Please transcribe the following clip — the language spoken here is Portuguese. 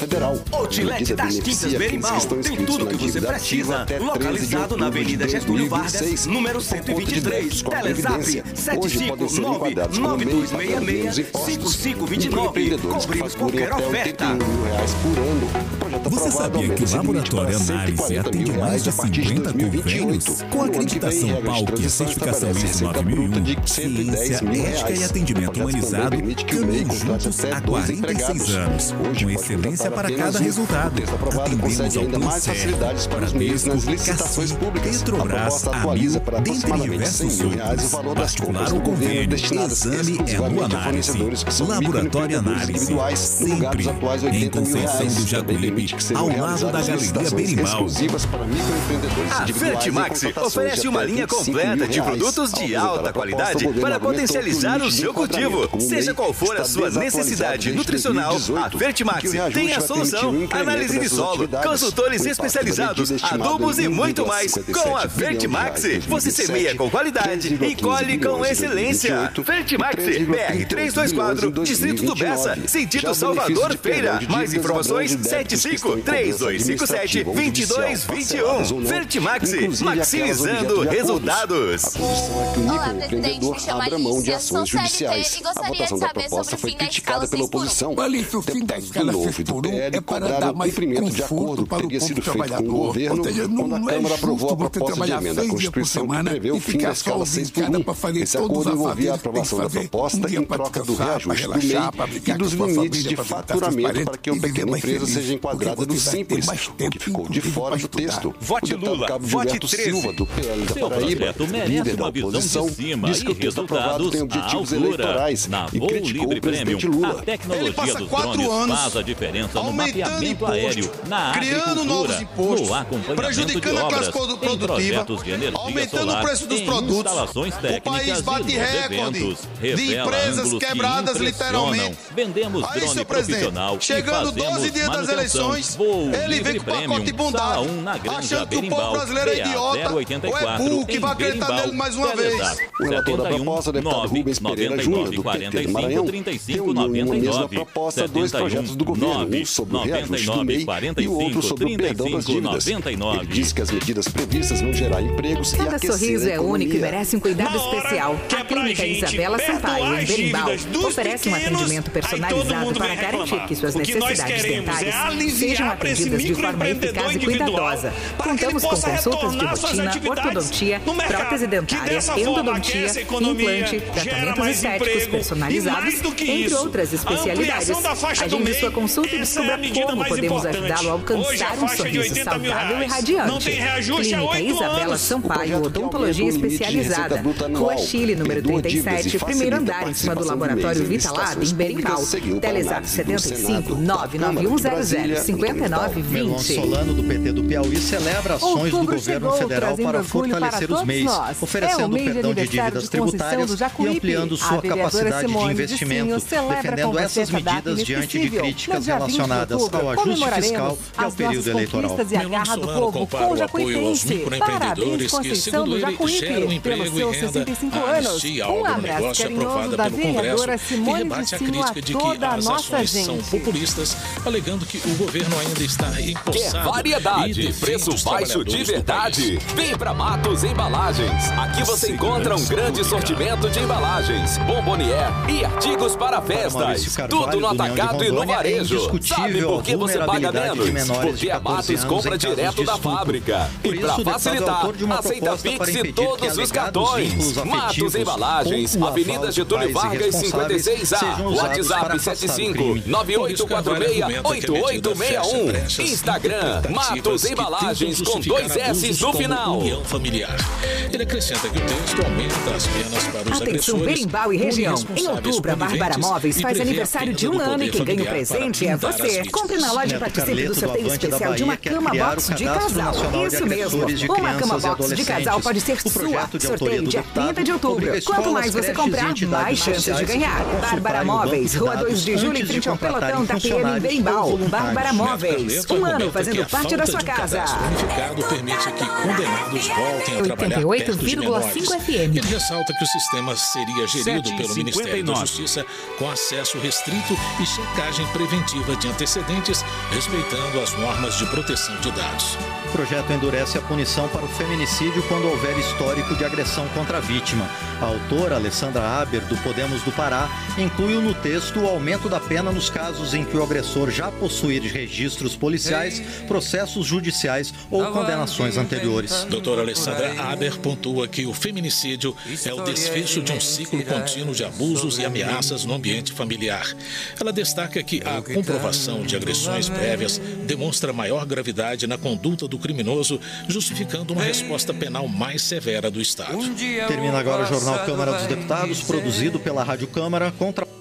Federal. Outlet das Tintas Berimbau. Tem tudo o que você precisa. Localizado na Avenida Getúlio Vargas, número 123. Telezap 75992665529. Cobrimos qualquer oferta. Você sabia que o Laboratório Análise atende mais de 50 convênios? Com acreditação PALC e certificação ISO 9001, ciência, ética e atendimento humanizado, caminham juntos há 46 anos, com excelência para cada resultado. Atendemos ao Plancer, Bradesco, Cassio, Petrobras, Amil, dentre diversos outros. Particular ou convênio, exame é no Análise. Laboratório Análise, sempre em Conceição do Jacuípe, ao lado da Galeria Berimbau. A Vertimax oferece uma linha completa de produtos de alta qualidade para potencializar o seu cultivo. Seja qual for a sua necessidade nutricional, a Vertimax tem a solução. Análise de solo, consultores especializados, adubos e muito mais. Com a Vertimax, você semeia com qualidade e colhe com excelência. Vertimax, BR 324, Distrito do Bessa, sentido Salvador Feira. Mais informações 75-3257-2221. Vertimax, maximizando resultados. Olá, presidente, me chamo Alicia, sou CLT e gostaria de saber sobre o fim da escala 6x1. Alicia, o fim da escala 6x1 é para dar mais conforto para o povo trabalhador. Ou seja, não é justo você trabalhar 6 dias por semana e ficar só dedicada para fazer todos os afazeres que tem que fazer. Um dia para descansar, para relaxar, para brincar com a sua família, para visitar seus parentes e viver mais feliz. Seja enquadrada no simples, o que ficou de fora do texto. Vote Lula, vote 13. Do PL da Seu Paraíba, projeto merece uma visão de cima diz que e o texto aprovado resultados tem à objetivos altura. eleitorais Na e Voo criticou Livre o presidente Premium, Lula. a tecnologia dos 4 drones anos, faz a diferença no aumentando mapeamento imposto, aéreo, na criando novos agricultura, impostos, no acompanhamento prejudicando de a obras, classe em produtiva, projetos de energia aumentando solar, o preço dos em produtos. instalações O técnicas país bate e nos recorde eventos. de Revela empresas ângulos que quebradas, impressionam. literalmente. Vendemos Aí, drone seu presidente, profissional chegando e fazemos 12 dias das manutenção. eleições, Voo ele Livre vem com Premium, pacote de bondade, sala 1 na Granja achando que o Berimbau, povo brasileiro é idiota, ou é burro que vai acreditar nele mais uma vez. O relator da proposta, deputado Rubens Pereira Júnior, do PT do Maranhão, reuniu em uma mesma proposta dois projetos do governo, um sobre o reajuste do MEI e o outro sobre o perdão das dívidas. Ele disse que as medidas previstas vão gerar empregos e Cada aquecer sorriso a é único e economia. merece um cuidado especial. A Clínica Isabela Sampaio, em Berimbau, oferece um atendimento personalizado para garantir que suas necessidades dentárias sejam atendidas de forma eficaz e cuidadosa. Contamos com consultas de rotina, ortodontia, prótese dentária, endodontia, implante, tratamentos estéticos personalizados, entre outras especialidades. Agende sua consulta e descubra como podemos ajudá-lo a alcançar um sorriso saudável e radiante. Clínica Isabela Sampaio, Odontologia Especializada. Rua Chile, número 37, primeiro andar, em cima do Laboratório Vitalab, em Berimbau. Telezap 75 99100 5920. Solano, do PT do Piauí, celebra ações do governo federal para fortalecer os MEIs, oferecendo perdão de dívidas tributárias e ampliando sua capacidade de investimento, defendendo essas medidas diante de críticas relacionadas ao ajuste fiscal e ao período eleitoral. E a garra do povo com o Jacuipense. Parabéns, Conceição do Jacuípe, pelos seus 65 anos. Um abraço carinhoso da vereadora Simone Dicínio a toda a nossa gente. São populistas, alegando que o governo ainda está empossado. Quer variedade, preço baixo de verdade? Vem pra Matos Embalagens. Aqui você encontra um grande sortimento de embalagens, bombonier e artigos para festas. Tudo no atacado e no varejo. Sabe por que você paga menos? Porque a Matos compra direto da fábrica. E pra facilitar, aceita Pix e todos os cartões. Matos Embalagens, Avenida Getúlio Vargas 56A. WhatsApp 75-9846-8861. Instagram, Matos Embalagens com 2 S no final. Ele acrescenta que o texto aumenta as penas para os Atenção, Berimbau e região. Em outubro, a Bárbara Móveis faz aniversário de 1 ano e quem ganha o presente é você. Compre na loja e participe do sorteio especial de uma cama box de casal. Isso mesmo. Uma cama box de casal pode ser sua. Sorteio dia 30 de outubro. Quanto mais você comprar, mais chances de ganhar. Bárbara Móveis, Rua 2 de Julho, em frente ao pelotão da PM em Berimbau. Bárbara Móveis. 1 ano fazendo parte da sua casa. Permite que condenados voltem a trabalhar perto de menores. 88,5 FM. Ele ressalta que o sistema seria gerido pelo Ministério da Justiça com acesso restrito e checagem preventiva de antecedentes, respeitando as normas de proteção de dados. O projeto endurece a punição para o feminicídio quando houver histórico de agressão contra a vítima. A autora, Alessandra Aber, do Podemos do Pará, incluiu no texto o aumento da pena nos casos em que o agressor já possuir registros policiais, processos judiciais ou condenações anteriores. Doutora Alessandra Aber pontua que o feminicídio é o desfecho de um ciclo contínuo de abusos e ameaças no ambiente familiar. Ela destaca que a comprovação de agressões prévias demonstra maior gravidade na conduta do criminoso, justificando uma resposta penal mais severa do Estado. Termina agora o Jornal Câmara dos Deputados, produzido pela Rádio Câmara, contra